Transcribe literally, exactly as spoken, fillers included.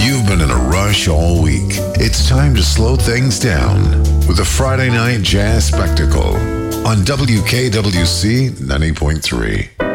You've been in a rush all week. It's time to slow things down with a Friday night jazz spectacle on W K W C ninety point three.